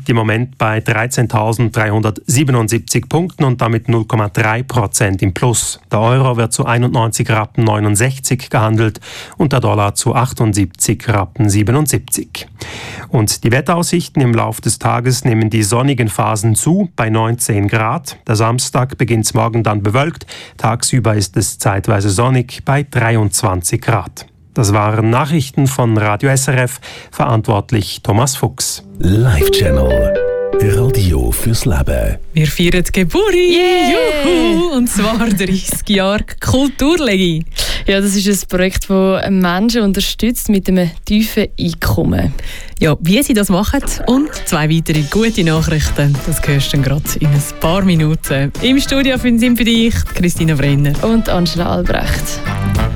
liegt im Moment bei 13.377 Punkten und damit 0,3% im Plus. Der Euro wird zu 91,69 Rappen gehandelt und der Dollar zu 78,77 Rappen. Und die Wetteraussichten im Laufe des Tages nehmen die sonnigen Phasen zu, bei 19 Grad. Der Samstag beginnt morgen dann bewölkt. Tagsüber ist es zeitweise sonnig bei 23 Grad. Das waren Nachrichten von Radio SRF, verantwortlich Thomas Fuchs. Live-Channel. Radio fürs Leben. Wir feiern die Geburt. Yeah. Juhu! Und zwar 30 Jahre Kulturlegi. Ja, das ist ein Projekt, das Menschen unterstützt mit einem tiefen Einkommen. Ja, wie sie das machen und 2 weitere gute Nachrichten, das hörst du gerade in ein paar Minuten. Im Studio sind für dich Christina Brenner Und Angela Albrecht.